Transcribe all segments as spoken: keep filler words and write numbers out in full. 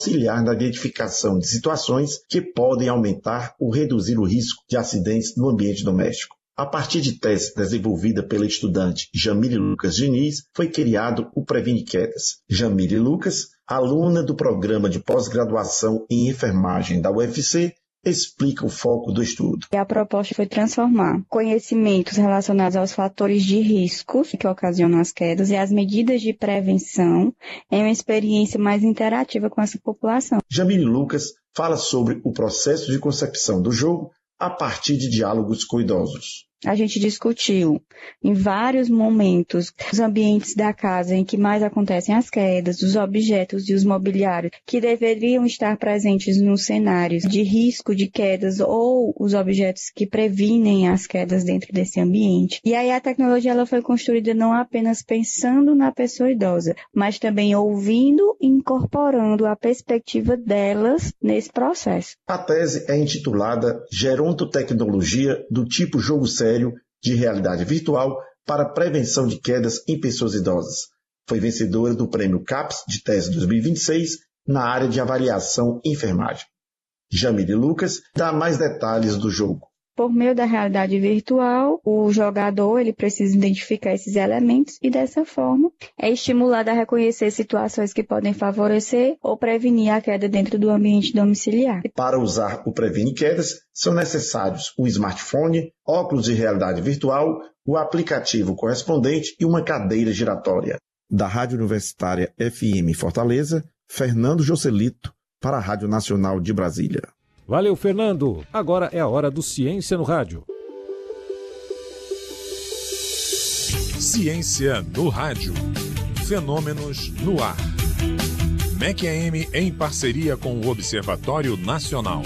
auxiliar na identificação de situações que podem aumentar ou reduzir o risco de acidentes no ambiente doméstico. A partir de tese desenvolvida pela estudante Jamile Lucas Diniz, foi criado o Previne Quedas. Jamile Lucas, aluna do programa de pós-graduação em enfermagem da U F C, explica o foco do estudo. A proposta foi transformar conhecimentos relacionados aos fatores de risco que ocasionam as quedas e as medidas de prevenção em uma experiência mais interativa com essa população. Jamile Lucas fala sobre o processo de concepção do jogo a partir de diálogos com idosos. A gente discutiu em vários momentos os ambientes da casa em que mais acontecem as quedas, os objetos e os mobiliários que deveriam estar presentes nos cenários de risco de quedas ou os objetos que previnem as quedas dentro desse ambiente. E aí a tecnologia ela foi construída não apenas pensando na pessoa idosa, mas também ouvindo e incorporando a perspectiva delas nesse processo. A tese é intitulada Gerontotecnologia do tipo jogo sério de realidade virtual para prevenção de quedas em pessoas idosas. Foi vencedora do Prêmio CAPES de Tese dois mil e vinte e seis na área de avaliação e enfermagem. Jamile Lucas dá mais detalhes do jogo. Por meio da realidade virtual, o jogador ele precisa identificar esses elementos e, dessa forma, é estimulado a reconhecer situações que podem favorecer ou prevenir a queda dentro do ambiente domiciliar. Para usar o Previne Quedas, são necessários um smartphone, óculos de realidade virtual, o aplicativo correspondente e uma cadeira giratória. Da Rádio Universitária F M Fortaleza, Fernando Joselito, para a Rádio Nacional de Brasília. Valeu, Fernando. Agora é a hora do Ciência no Rádio. Ciência no Rádio. Fenômenos no ar. M E C A M em parceria com o Observatório Nacional.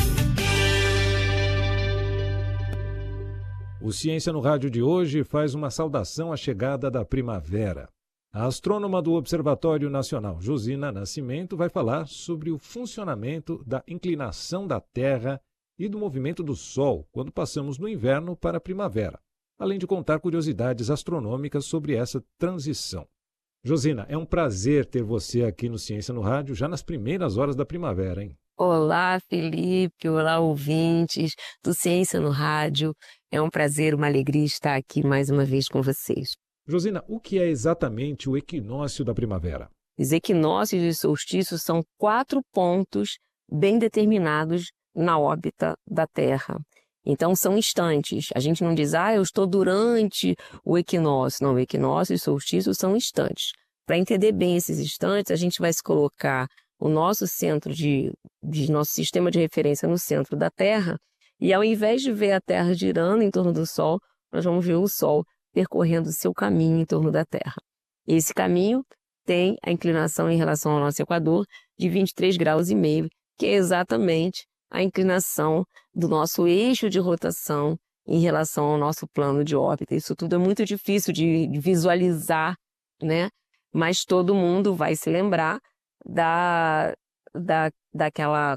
O Ciência no Rádio de hoje faz uma saudação à chegada da primavera. A astrônoma do Observatório Nacional, Josina Nascimento, vai falar sobre o funcionamento da inclinação da Terra e do movimento do Sol quando passamos do inverno para a primavera, além de contar curiosidades astronômicas sobre essa transição. Josina, é um prazer ter você aqui no Ciência no Rádio, já nas primeiras horas da primavera, hein? Olá, Felipe, olá, ouvintes do Ciência no Rádio. É um prazer, uma alegria estar aqui mais uma vez com vocês. Josina, o que é exatamente o equinócio da primavera? Os equinócios e solstícios são quatro pontos bem determinados na órbita da Terra. Então, são instantes. A gente não diz, ah, eu estou durante o equinócio. Não, o equinócio e solstício são instantes. Para entender bem esses instantes, a gente vai se colocar o nosso centro de, de nosso sistema de referência no centro da Terra, e ao invés de ver a Terra girando em torno do Sol, nós vamos ver o Sol percorrendo o seu caminho em torno da Terra. Esse caminho tem a inclinação em relação ao nosso equador de vinte e três graus e meio, que é exatamente a inclinação do nosso eixo de rotação em relação ao nosso plano de órbita. Isso tudo é muito difícil de visualizar, né? Mas todo mundo vai se lembrar da, da, daquela,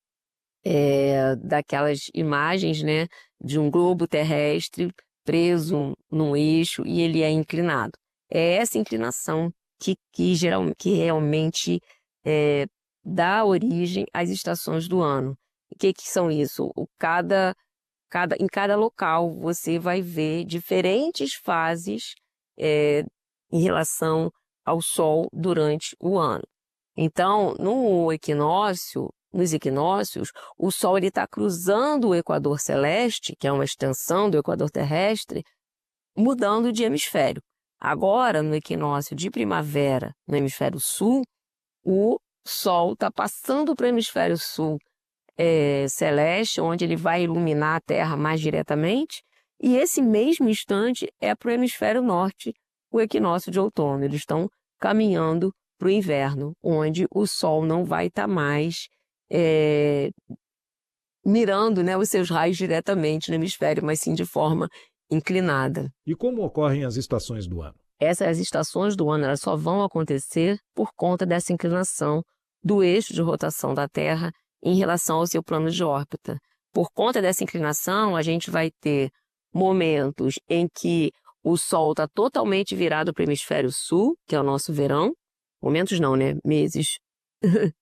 é, daquelas imagens, né, de um globo terrestre preso num eixo e ele é inclinado. É essa inclinação que, que, geral, que realmente é, dá origem às estações do ano. O que, que são isso? O, cada, cada, em cada local você vai ver diferentes fases é, em relação ao Sol durante o ano. Então, no equinócio, nos equinócios, o Sol está cruzando o equador celeste, que é uma extensão do equador terrestre, mudando de hemisfério. Agora, no equinócio de primavera, no hemisfério sul, o Sol está passando para o hemisfério sul é, celeste, onde ele vai iluminar a Terra mais diretamente, e esse mesmo instante é para o hemisfério norte, o equinócio de outono. Eles estão caminhando para o inverno, onde o Sol não vai estar mais é, mirando, né, os seus raios diretamente no hemisfério, mas sim de forma inclinada. E como ocorrem as estações do ano? Essas estações do ano elas só vão acontecer por conta dessa inclinação do eixo de rotação da Terra em relação ao seu plano de órbita. Por conta dessa inclinação, a gente vai ter momentos em que o Sol está totalmente virado para o hemisfério sul, que é o nosso verão. Momentos não, né? Meses.